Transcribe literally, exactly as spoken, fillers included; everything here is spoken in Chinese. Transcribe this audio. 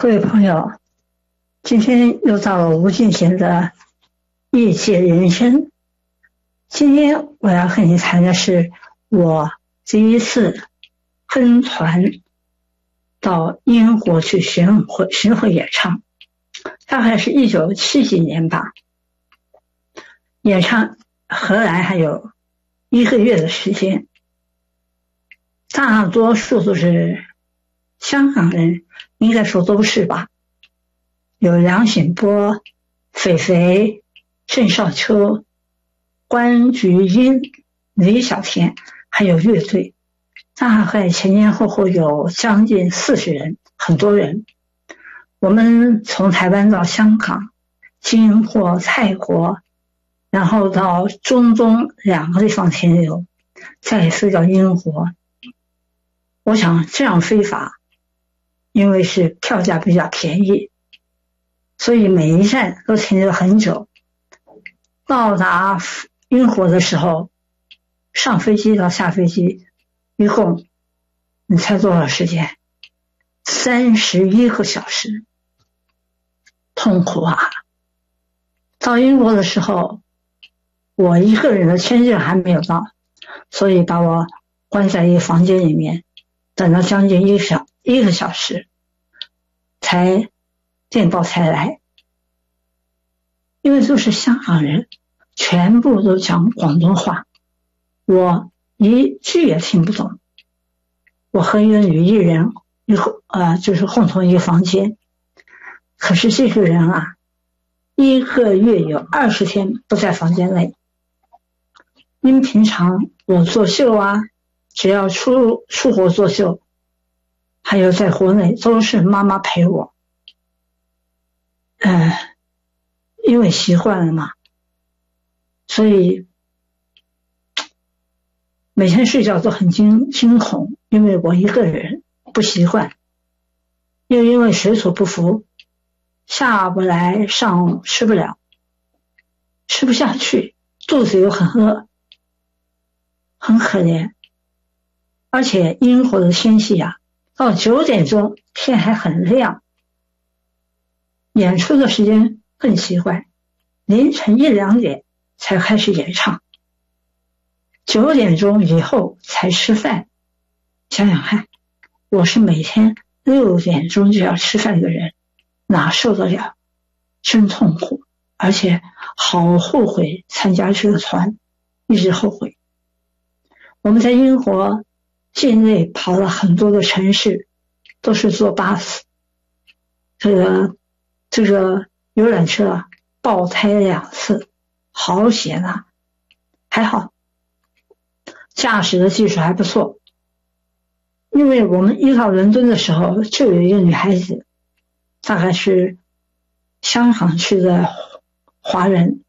各位朋友，今天又到了吴敬贤的业界人生。今天我要和你谈的是我第一次跟团到英国去巡回巡回演唱，大概是一九七几年吧。演唱荷兰还有一个月的时间，大多数都是香港人，应该说都是吧。有梁醒波、肥肥、郑少秋、关菊英、李小田，还有乐队，大概前前后后有将近四十人，很多人。我们从台湾到香港，经过泰国，然后到中东两个地方停留，再飞到英国。我想这样飞法，因为是票价比较便宜，所以每一站都停留很久。到达英国的时候，上飞机到下飞机，一共你猜多少时间？三十一个小时，痛苦啊！到英国的时候，我一个人的签证还没有到，所以把我关在一个房间里面，等了将近一个小一个小时，才电报才来。因为都是香港人，全部都讲广东话，我一句也听不懂。我和一个女艺人一个呃就是共同一个房间，可是这个人啊，一个月有二十天不在房间内。因为平常我做秀啊，只要出出国做秀，还有在国内都是妈妈陪我。呃，因为习惯了嘛，所以每天睡觉都很惊惊恐，因为我一个人不习惯，又因为水土不服，下不来上吃不了，吃不下去，肚子又很饿，很可怜。而且英国的天气啊，到九点钟天还很亮。演出的时间更奇怪，凌晨一两点才开始演唱，九点钟以后才吃饭。想想看，我是每天六点钟就要吃饭的人，哪受得了？真痛苦，而且好后悔参加这个团，一直后悔。我们在英国境内跑了很多的城市，都是坐巴士，这个这个游览车啊，爆胎两次，好险啊！还好，驾驶的技术还不错。因为我们一到伦敦的时候，就有一个女孩子，大概是香港去的华人，